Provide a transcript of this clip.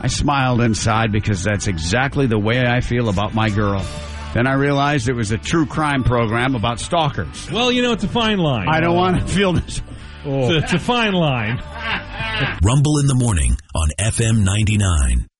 I smiled inside because that's exactly the way I feel about my girl. Then I realized it was a true crime program about stalkers. Well, it's a fine line. I don't want to feel this. It's a fine line. Rumble in the morning on FM 99.